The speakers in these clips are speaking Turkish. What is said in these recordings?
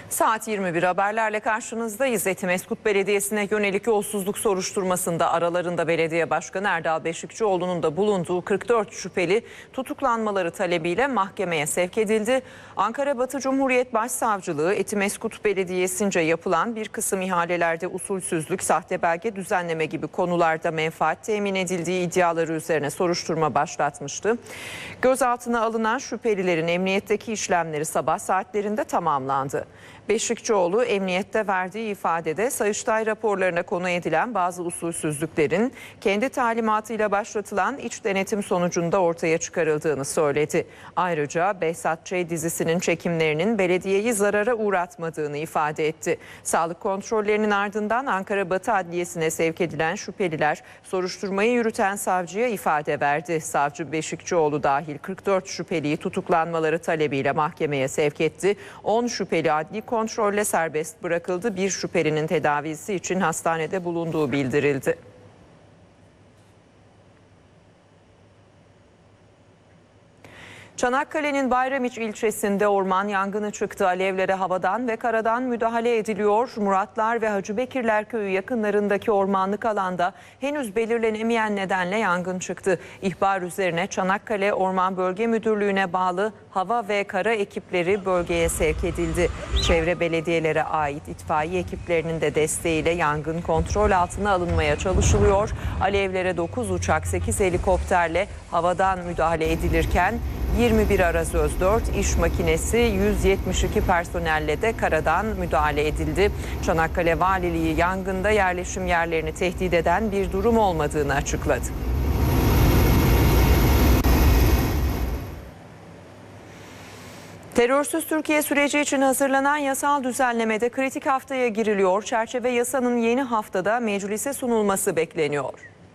Saat 21 haberlerle karşınızdayız. Etimesgut Belediyesi'ne yönelik yolsuzluk soruşturmasında aralarında Belediye Başkanı Erdal Beşikçioğlu'nun da bulunduğu 44 şüpheli tutuklanmaları talebiyle mahkemeye sevk edildi. Ankara Batı Cumhuriyet Başsavcılığı Etimesgut Belediyesi'nce yapılan bir kısım ihalelerde usulsüzlük, sahte belge düzenleme gibi konularda menfaat temin edildiği iddiaları üzerine soruşturma başlatmıştı. Gözaltına alınan şüphelilerin emniyetteki işlemleri sabah saatlerinde tamamlandı. Beşikçioğlu emniyette verdiği ifadede Sayıştay raporlarına konu edilen bazı usulsüzlüklerin kendi talimatıyla başlatılan iç denetim sonucunda ortaya çıkarıldığını söyledi. Ayrıca Behzat Ç. dizisinin çekimlerinin belediyeyi zarara uğratmadığını ifade etti. Sağlık kontrollerinin ardından Ankara Batı Adliyesi'ne sevk edilen şüpheliler soruşturmayı yürüten savcıya ifade verdi. Savcı Beşikçioğlu dahil 44 şüpheliyi tutuklanmaları talebiyle mahkemeye sevk etti. 10 şüpheli adli kontrolle serbest bırakıldı. Bir şüphelinin tedavisi için hastanede bulunduğu bildirildi. Çanakkale'nin Bayramiç ilçesinde orman yangını çıktı. Alevlere havadan ve karadan müdahale ediliyor. Muratlar ve Hacıbekirler köyü yakınlarındaki ormanlık alanda henüz belirlenemeyen nedenle yangın çıktı. İhbar üzerine Çanakkale Orman Bölge Müdürlüğü'ne bağlı hava ve kara ekipleri bölgeye sevk edildi. Çevre belediyelere ait itfaiye ekiplerinin de desteğiyle yangın kontrol altına alınmaya çalışılıyor. Alevlere 9 uçak, 8 helikopterle havadan müdahale edilirken 21 arazöz 4 iş makinesi 172 personelle de karadan müdahale edildi. Çanakkale Valiliği yangında yerleşim yerlerini tehdit eden bir durum olmadığını açıkladı. Terörsüz Türkiye süreci için hazırlanan yasal düzenlemede kritik haftaya giriliyor. Çerçeve yasanın yeni haftada meclise sunulması bekleniyor.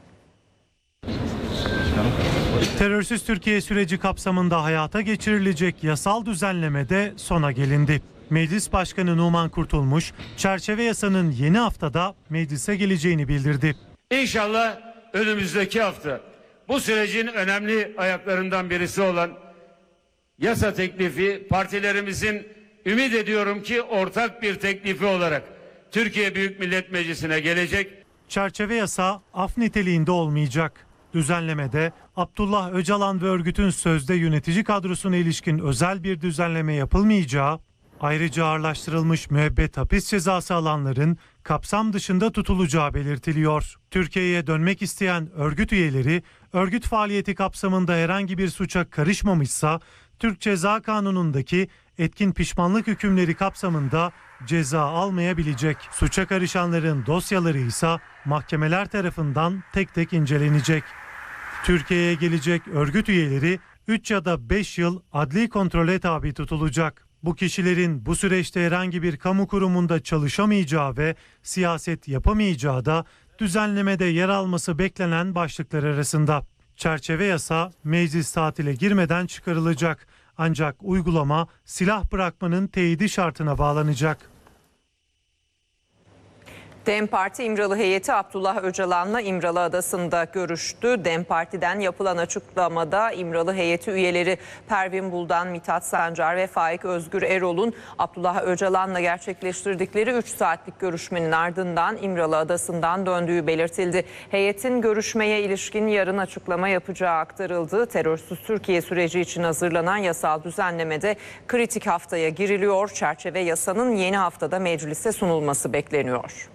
Terörsüz Türkiye süreci kapsamında hayata geçirilecek yasal düzenlemede sona gelindi. Meclis Başkanı Numan Kurtulmuş, çerçeve yasanın yeni haftada meclise geleceğini bildirdi. İnşallah önümüzdeki hafta bu sürecin önemli ayaklarından birisi olan yasa teklifi partilerimizin ümit ediyorum ki ortak bir teklifi olarak Türkiye Büyük Millet Meclisi'ne gelecek. Çerçeve yasa af niteliğinde olmayacak. Düzenlemede Abdullah Öcalan ve örgütün sözde yönetici kadrosuna ilişkin özel bir düzenleme yapılmayacağı, ayrıca ağırlaştırılmış müebbet hapis cezası alanların kapsam dışında tutulacağı belirtiliyor. Türkiye'ye dönmek isteyen örgüt üyeleri, örgüt faaliyeti kapsamında herhangi bir suça karışmamışsa, Türk Ceza Kanunu'ndaki etkin pişmanlık hükümleri kapsamında ceza almayabilecek. Suça karışanların dosyaları ise mahkemeler tarafından tek tek incelenecek. Türkiye'ye gelecek örgüt üyeleri 3 ya da 5 yıl adli kontrole tabi tutulacak. Bu kişilerin bu süreçte herhangi bir kamu kurumunda çalışamayacağı ve siyaset yapamayacağı da düzenlemede yer alması beklenen başlıklar arasında. Çerçeve yasa meclis tatile girmeden çıkarılacak. Ancak uygulama silah bırakmanın teyidi şartına bağlanacak. DEM Parti İmralı heyeti Abdullah Öcalan'la İmralı Adası'nda görüştü. DEM Parti'den yapılan açıklamada İmralı heyeti üyeleri Pervin Buldan, Mithat Sancar ve Faik Özgür Erol'un Abdullah Öcalan'la gerçekleştirdikleri 3 saatlik görüşmenin ardından İmralı Adası'ndan döndüğü belirtildi. Heyetin görüşmeye ilişkin yarın açıklama yapacağı aktarıldı. Terörsüz Türkiye süreci için hazırlanan yasal düzenlemede kritik haftaya giriliyor. Çerçeve yasanın yeni haftada meclise sunulması bekleniyor.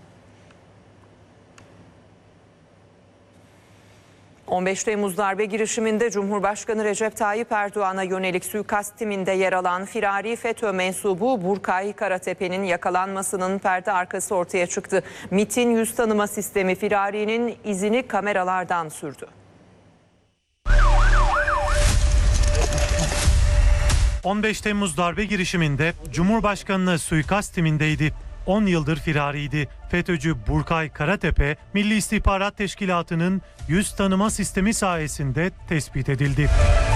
15 Temmuz darbe girişiminde Cumhurbaşkanı Recep Tayyip Erdoğan'a yönelik suikast timinde yer alan firari FETÖ mensubu Burkay Karatepe'nin yakalanmasının perde arkası ortaya çıktı. MİT'in yüz tanıma sistemi firarinin izini kameralardan sürdü. 15 Temmuz darbe girişiminde Cumhurbaşkanı'na suikast timindeydi. 10 yıldır firariydi. FETÖ'cü Burkay Karatepe, Milli İstihbarat Teşkilatı'nın yüz tanıma sistemi sayesinde tespit edildi.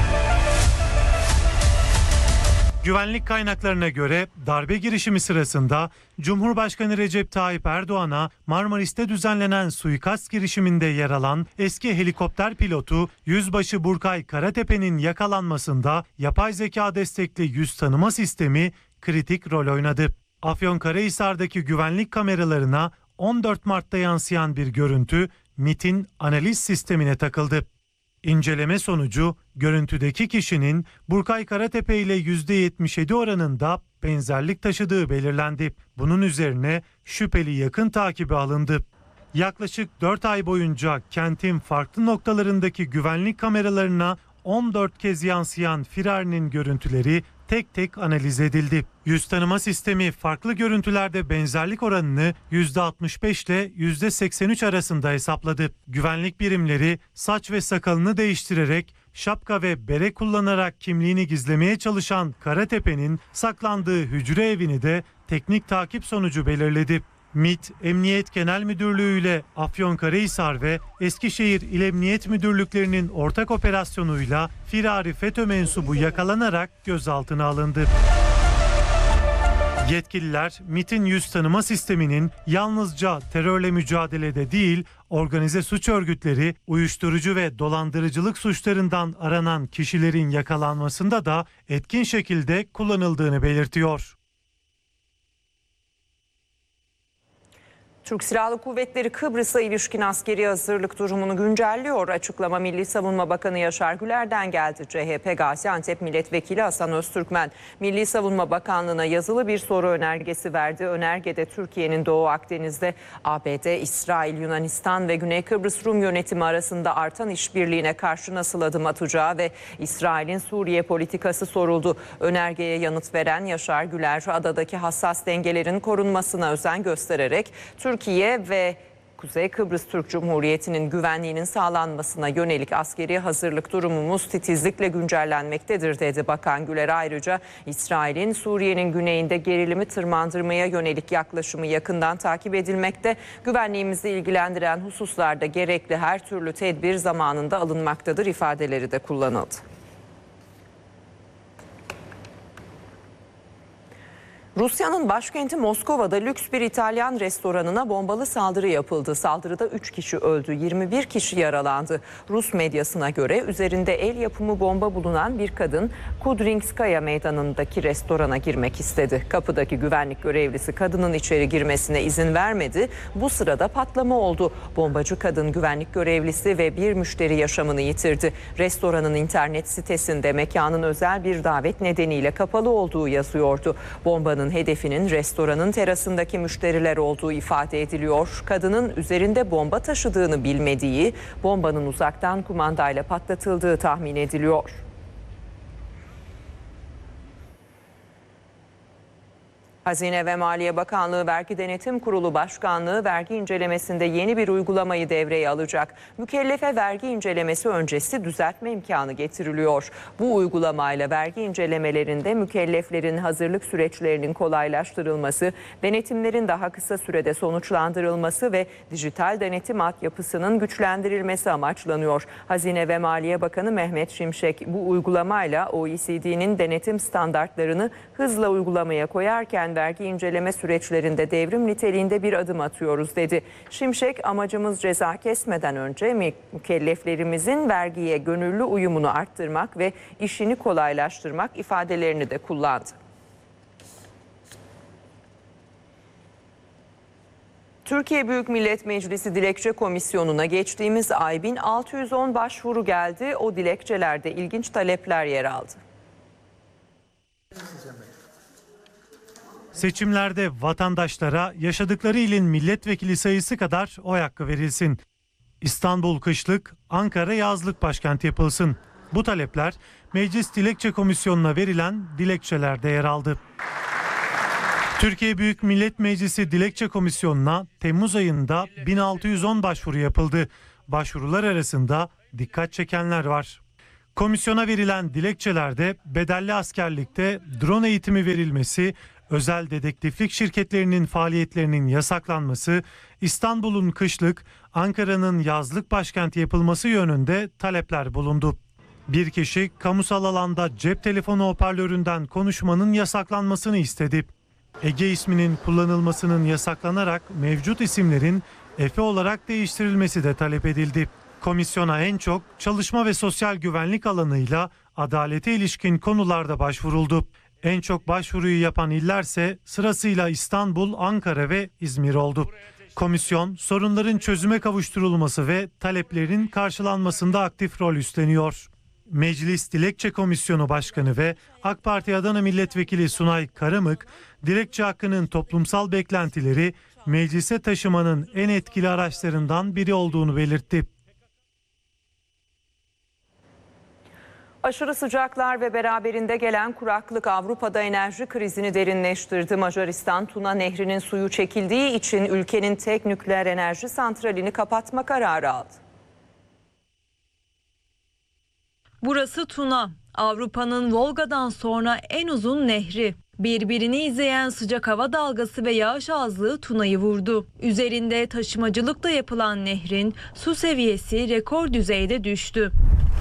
Güvenlik kaynaklarına göre darbe girişimi sırasında Cumhurbaşkanı Recep Tayyip Erdoğan'a Marmaris'te düzenlenen suikast girişiminde yer alan eski helikopter pilotu Yüzbaşı Burkay Karatepe'nin yakalanmasında yapay zeka destekli yüz tanıma sistemi kritik rol oynadı. Afyonkarahisar'daki güvenlik kameralarına 14 Mart'ta yansıyan bir görüntü MİT'in analiz sistemine takıldı. İnceleme sonucu görüntüdeki kişinin Burkay Karatepe ile %77 oranında benzerlik taşıdığı belirlendi. Bunun üzerine şüpheli yakın takibe alındı. Yaklaşık 4 ay boyunca kentin farklı noktalarındaki güvenlik kameralarına 14 kez yansıyan firarinin görüntüleri tek tek analiz edildi. Yüz tanıma sistemi farklı görüntülerde benzerlik oranını %65 ile %83 arasında hesapladı. Güvenlik birimleri saç ve sakalını değiştirerek şapka ve bere kullanarak kimliğini gizlemeye çalışan Karatepe'nin saklandığı hücre evini de teknik takip sonucu belirledi. MİT, Emniyet Genel Müdürlüğü ile Afyonkarahisar ve Eskişehir İl Emniyet Müdürlüklerinin ortak operasyonuyla firari FETÖ mensubu yakalanarak gözaltına alındı. Yetkililer MİT'in yüz tanıma sisteminin yalnızca terörle mücadelede değil, organize suç örgütleri, uyuşturucu ve dolandırıcılık suçlarından aranan kişilerin yakalanmasında da etkin şekilde kullanıldığını belirtiyor. Türk Silahlı Kuvvetleri Kıbrıs'a ilişkin askeri hazırlık durumunu güncelliyor. Açıklama Milli Savunma Bakanı Yaşar Güler'den geldi. CHP Gaziantep Milletvekili Hasan Öztürkmen, Milli Savunma Bakanlığı'na yazılı bir soru önergesi verdi. Önergede Türkiye'nin Doğu Akdeniz'de ABD, İsrail, Yunanistan ve Güney Kıbrıs Rum yönetimi arasında artan işbirliğine karşı nasıl adım atacağı ve İsrail'in Suriye politikası soruldu. Önergeye yanıt veren Yaşar Güler, adadaki hassas dengelerin korunmasına özen göstererek Türkiye ve Kuzey Kıbrıs Türk Cumhuriyeti'nin güvenliğinin sağlanmasına yönelik askeri hazırlık durumumuz titizlikle güncellenmektedir dedi. Bakan Güler ayrıca İsrail'in Suriye'nin güneyinde gerilimi tırmandırmaya yönelik yaklaşımı yakından takip edilmekte, güvenliğimizi ilgilendiren hususlarda gerekli her türlü tedbir zamanında alınmaktadır ifadeleri de kullanıldı. Rusya'nın başkenti Moskova'da lüks bir İtalyan restoranına bombalı saldırı yapıldı. Saldırıda 3 kişi öldü, 21 kişi yaralandı. Rus medyasına göre üzerinde el yapımı bomba bulunan bir kadın Kudrinskaya meydanındaki restorana girmek istedi. Kapıdaki güvenlik görevlisi kadının içeri girmesine izin vermedi. Bu sırada patlama oldu. Bombacı kadın, güvenlik görevlisi ve bir müşteri yaşamını yitirdi. Restoranın internet sitesinde mekanın özel bir davet nedeniyle kapalı olduğu yazıyordu. Bombanın hedefinin restoranın terasındaki müşteriler olduğu ifade ediliyor. Kadının üzerinde bomba taşıdığını bilmediği, bombanın uzaktan kumandayla patlatıldığı tahmin ediliyor. Hazine ve Maliye Bakanlığı Vergi Denetim Kurulu Başkanlığı vergi incelemesinde yeni bir uygulamayı devreye alacak. Mükellefe vergi incelemesi öncesi düzeltme imkanı getiriliyor. Bu uygulamayla vergi incelemelerinde mükelleflerin hazırlık süreçlerinin kolaylaştırılması, denetimlerin daha kısa sürede sonuçlandırılması ve dijital denetim altyapısının güçlendirilmesi amaçlanıyor. Hazine ve Maliye Bakanı Mehmet Şimşek bu uygulamayla OECD'nin denetim standartlarını hızla uygulamaya koyarken vergi inceleme süreçlerinde devrim niteliğinde bir adım atıyoruz dedi. Şimşek, amacımız ceza kesmeden önce mükelleflerimizin vergiye gönüllü uyumunu arttırmak ve işini kolaylaştırmak ifadelerini de kullandı. Türkiye Büyük Millet Meclisi Dilekçe Komisyonu'na geçtiğimiz ay 1610 başvuru geldi. O dilekçelerde ilginç talepler yer aldı. Seçimlerde vatandaşlara yaşadıkları ilin milletvekili sayısı kadar oy hakkı verilsin. İstanbul kışlık, Ankara yazlık başkent yapılsın. Bu talepler Meclis Dilekçe Komisyonu'na verilen dilekçelerde yer aldı. Türkiye Büyük Millet Meclisi Dilekçe Komisyonu'na Temmuz ayında 1610 başvuru yapıldı. Başvurular arasında dikkat çekenler var. Komisyona verilen dilekçelerde bedelli askerlikte drone eğitimi verilmesi, özel dedektiflik şirketlerinin faaliyetlerinin yasaklanması, İstanbul'un kışlık, Ankara'nın yazlık başkenti yapılması yönünde talepler bulundu. Bir kişi kamusal alanda cep telefonu hoparlöründen konuşmanın yasaklanmasını istedi. Ege isminin kullanılmasının yasaklanarak mevcut isimlerin Efe olarak değiştirilmesi de talep edildi. Komisyona en çok çalışma ve sosyal güvenlik alanıyla adalete ilişkin konularda başvuruldu. En çok başvuruyu yapan illerse sırasıyla İstanbul, Ankara ve İzmir oldu. Komisyon sorunların çözüme kavuşturulması ve taleplerin karşılanmasında aktif rol üstleniyor. Meclis Dilekçe Komisyonu Başkanı ve AK Parti Adana Milletvekili Sunay Karamık, dilekçe hakkının toplumsal beklentileri meclise taşımanın en etkili araçlarından biri olduğunu belirtti. Aşırı sıcaklar ve beraberinde gelen kuraklık Avrupa'da enerji krizini derinleştirdi. Macaristan, Tuna Nehri'nin suyu çekildiği için ülkenin tek nükleer enerji santralini kapatma kararı aldı. Burası Tuna, Avrupa'nın Volga'dan sonra en uzun nehri. Birbirini izleyen sıcak hava dalgası ve yağış azlığı Tuna'yı vurdu. Üzerinde taşımacılıkla yapılan nehrin su seviyesi rekor düzeyde düştü.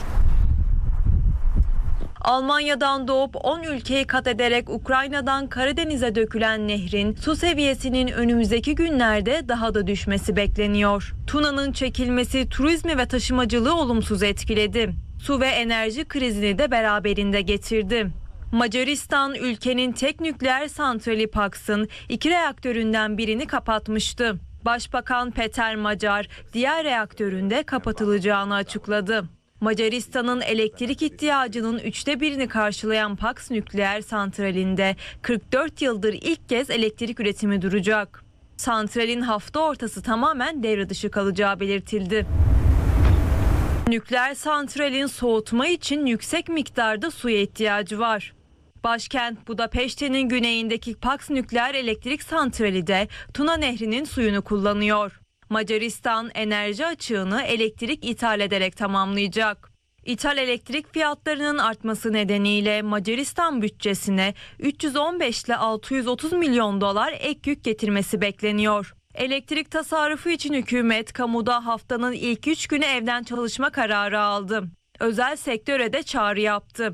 Almanya'dan doğup 10 ülkeyi kat ederek Ukrayna'dan Karadeniz'e dökülen nehrin su seviyesinin önümüzdeki günlerde daha da düşmesi bekleniyor. Tuna'nın çekilmesi turizmi ve taşımacılığı olumsuz etkiledi. Su ve enerji krizini de beraberinde getirdi. Macaristan ülkenin tek nükleer santrali Paks'ın 2 reaktöründen birini kapatmıştı. Başbakan Peter Macar diğer reaktörün de kapatılacağını açıkladı. Macaristan'ın elektrik ihtiyacının 1/3'ünü karşılayan Paks nükleer santralinde 44 yıldır ilk kez elektrik üretimi duracak. Santralin hafta ortası tamamen devre dışı kalacağı belirtildi. Nükleer santralin soğutma için yüksek miktarda suya ihtiyacı var. Başkent Budapeşte'nin güneyindeki Paks nükleer elektrik santrali de Tuna Nehri'nin suyunu kullanıyor. Macaristan enerji açığını elektrik ithal ederek tamamlayacak. İthal elektrik fiyatlarının artması nedeniyle Macaristan bütçesine 315 ile 630 milyon dolar ek yük getirmesi bekleniyor. Elektrik tasarrufu için hükümet kamuda haftanın ilk 3 günü evden çalışma kararı aldı. Özel sektöre de çağrı yaptı.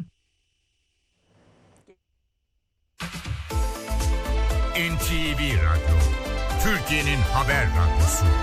NTV Radyo, Türkiye'nin haber radyosu.